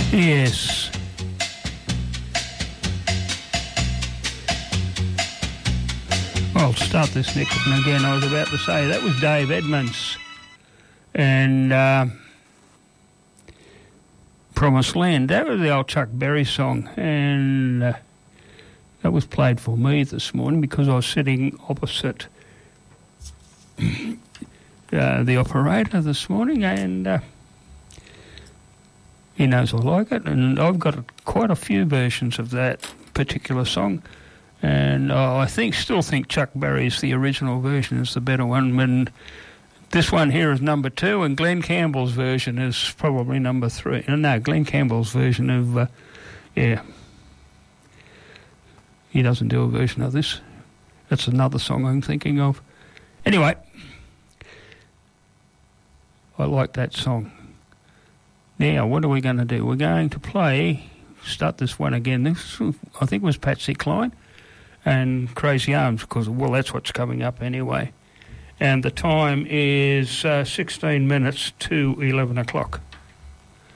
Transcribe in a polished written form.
Yes. I'll start this, Nick, and again I was about to say that was Dave Edmonds and Promised Land. That was the old Chuck Berry song, and that was played for me this morning because I was sitting opposite the operator this morning, and he knows I like it, and I've got quite a few versions of that particular song. And I still think Chuck Berry's the original version is the better one. And this one here is number 2, and Glenn Campbell's version is probably number 3. No, Glenn Campbell's version of, he doesn't do a version of this. That's another song I'm thinking of. Anyway, I like that song. Now, what are we going to do? We're going to start this one again. This, I think, was Patsy Cline and Crazy Arms, because, well, that's what's coming up anyway. And the time is 16 minutes to 11 o'clock.